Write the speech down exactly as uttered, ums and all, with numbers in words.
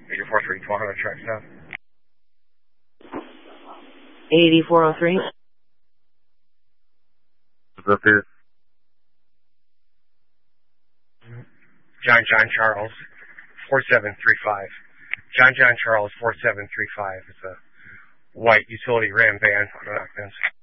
eighty-four three, twelve hundred track south. eighty-four oh three. Up here. John John Charles, four seven three five. John John Charles, four seven three five. It's a white utility Ram van on an Octans.